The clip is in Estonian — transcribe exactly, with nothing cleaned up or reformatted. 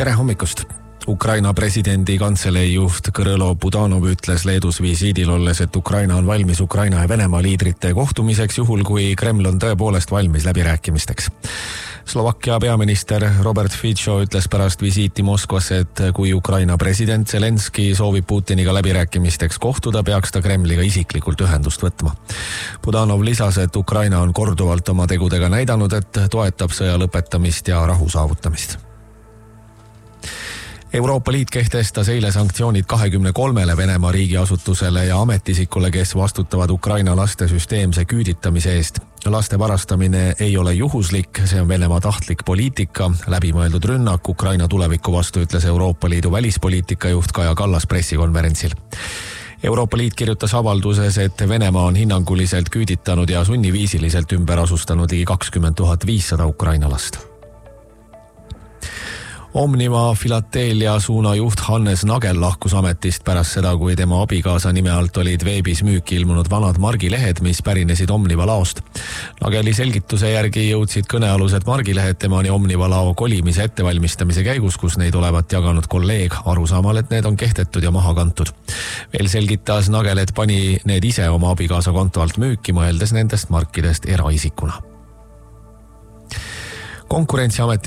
Tere hommikust! Ukraina presidendi kantselei juht Kõrõlo Budanov ütles Leedus visiidil olles, et Ukraina on valmis Ukraina ja Venemaa liidrite kohtumiseks juhul, kui Kreml on tõepoolest valmis läbirääkimisteks. Slovakkia peaminister Robert Fico ütles pärast visiiti Moskvasse, et kui Ukraina president Zelenski soovib Putiniga läbirääkimisteks kohtuda, peaks ta Kremliga isiklikult ühendust võtma. Budanov lisas, et Ukraina on korduvalt oma tegudega näidanud, et toetab sõja lõpetamist ja rahu saavutamist. Euroopa Liit kehtestas eile sanktsioonid kahekümne kolmele Venemaa riigiasutusele ja ametisikule, kes vastutavad Ukraina laste süsteemse küüditamise eest. Laste varastamine ei ole juhuslik, see on Venemaa tahtlik poliitika, läbimõeldud rünnak Ukraina tuleviku vastu, ütles Euroopa Liidu välispoliitika juht Kaja Kallas pressikonverentsil. Euroopa Liit kirjutas avalduses, et Venemaa on hinnanguliselt küüditanud ja sunniviisiliselt ümber asustanud ligi kakskümmend tuhat viissada Ukraina last. Omniva Filatelia suuna juht Hannes Nagel lahkus ametist pärast seda, kui tema abikaasa nime alt olid veebis müüki ilmunud vanad margilehed, mis pärinesid Omniva laost. Nageli selgituse järgi jõudsid kõnealused margilehed temani Omniva lao kolimise ettevalmistamise käigus, kus neid olevat jaganud kolleeg arusaamal, et need on kehtetud ja maha kantud. Veel selgitas Nagel, et pani need ise oma abikaasa konto alt müüki, mõeldes nendest markidest eraisikuna. Konkurentsiameti